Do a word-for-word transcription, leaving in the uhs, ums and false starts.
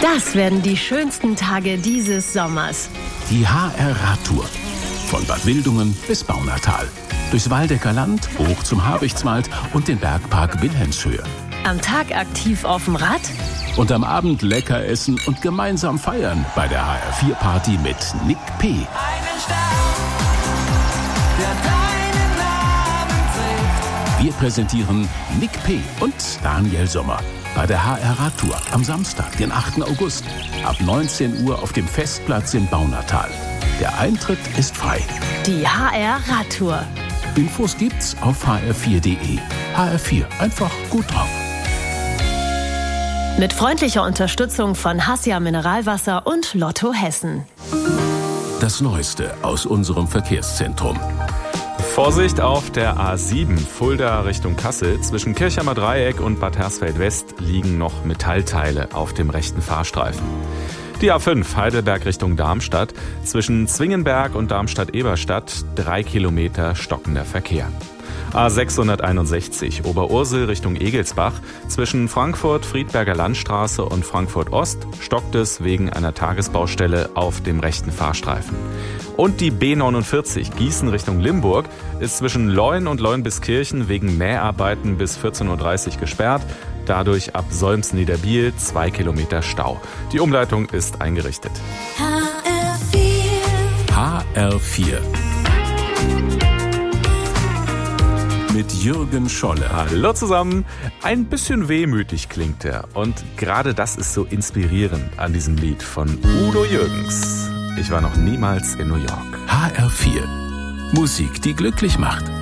Das werden die schönsten Tage dieses Sommers. Die H R-Radtour. Von Bad Wildungen bis Baunatal. Durchs Waldecker Land, hoch zum Habichtswald und den Bergpark Wilhelmshöhe. Am Tag aktiv auf dem Rad. Und am Abend lecker essen und gemeinsam feiern bei der H R vier Party mit Nick P. Einen Stern, der deinen Namen trägt. Wir präsentieren Nick P. und Daniel Sommer bei der H R-Radtour am Samstag, den achten August, ab neunzehn Uhr auf dem Festplatz in Baunatal. Der Eintritt ist frei. Die H R-Radtour. Infos gibt's auf h r vier punkt de. H R vier, einfach gut drauf. Mit freundlicher Unterstützung von Hassia Mineralwasser und Lotto Hessen. Das Neueste aus unserem Verkehrszentrum. Vorsicht auf der A sieben Fulda Richtung Kassel. Zwischen Kirchheimer Dreieck und Bad Hersfeld West liegen noch Metallteile auf dem rechten Fahrstreifen. Die A fünf Heidelberg Richtung Darmstadt. Zwischen Zwingenberg und Darmstadt-Eberstadt drei Kilometer stockender Verkehr. A sechshunderteinundsechzig Oberursel Richtung Egelsbach. Zwischen Frankfurt-Friedberger Landstraße und Frankfurt-Ost stockt es wegen einer Tagesbaustelle auf dem rechten Fahrstreifen. Und die B neunundvierzig Gießen Richtung Limburg ist zwischen Leun und Leun-Biskirchen wegen Mäharbeiten bis vierzehn Uhr dreißig gesperrt. Dadurch ab Solms-Niederbiel zwei Kilometer Stau. Die Umleitung ist eingerichtet. H R vier. H R vier. Mit Jürgen Scholle. Hallo zusammen. Ein bisschen wehmütig klingt er. Und gerade das ist so inspirierend an diesem Lied von Udo Jürgens. Ich war noch niemals in New York. H R vier. Musik, die glücklich macht.